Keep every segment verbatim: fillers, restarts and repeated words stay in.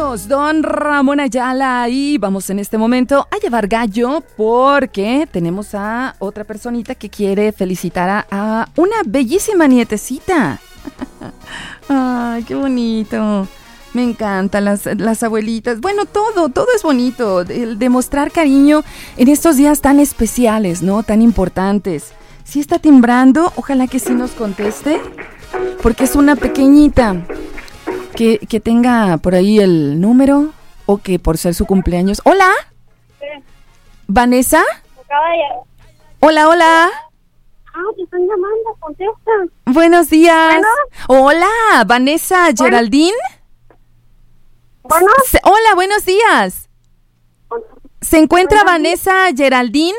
cumpleaños, don Ramón Ayala. Y vamos en este momento a llevar gallo porque tenemos a otra personita que quiere felicitar a, a una bellísima nietecita. Ay, qué bonito. Me encantan las, las abuelitas. Bueno, todo, todo es bonito. El demostrar cariño en estos días tan especiales, ¿no? Tan importantes. Si está timbrando, ojalá que sí nos conteste, porque es una pequeñita. Que, que tenga por ahí el número o que por ser su cumpleaños. ¿Hola? Sí. ¿Vanessa? Acaba de... Hola, hola. Ah, te están llamando, contesta. Buenos días. Bueno. Hola, Vanessa Geraldine. Bueno. Se- Hola, buenos días. ¿Se encuentra Buenos Vanessa Geraldine?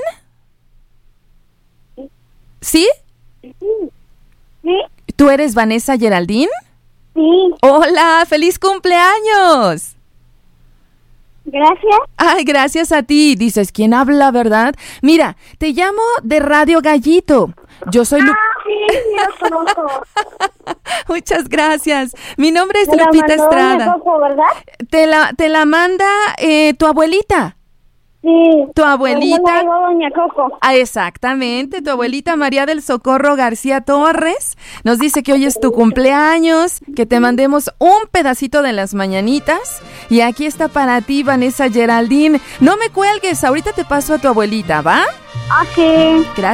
¿Sí? Sí. Sí. ¿Tú eres Vanessa Geraldine? Sí. Hola, feliz cumpleaños. Gracias. Ay, gracias a ti. Dices, ¿quién habla, verdad? Mira, te llamo de Radio Gallito. Yo soy Lu... Ah, sí, sí, lo conozco. Muchas gracias. Mi nombre es Me la Lupita mandó Estrada. doña Coco, ¿verdad? Te la, te la manda eh, tu abuelita. Sí. Tu abuelita. Me la llegó doña Coco. Ah, exactamente, tu abuelita María del Socorro García Torres nos dice que hoy es tu cumpleaños, que te mandemos un pedacito de las mañanitas y aquí está para ti, Vanessa Geraldine. No me cuelgues, ahorita te paso a tu abuelita, ¿va? Ah, sí. Gracias.